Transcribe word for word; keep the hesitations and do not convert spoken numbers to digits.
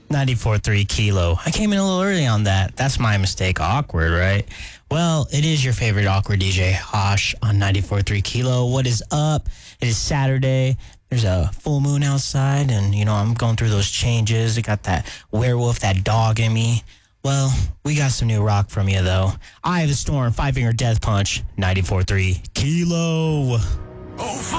ninety-four point three Kilo. I came in a little early on that. That's my mistake. Awkward, right? Well, it is your favorite awkward D J, Hosh, on ninety-four point three Kilo. What is up? It is Saturday. There's a full moon outside, and, you know, I'm going through those changes. I got that werewolf, that dog in me. Well, we got some new rock from you, though. Eye of the Storm, Five Finger Death Punch, ninety-four point three Kilo. Oh,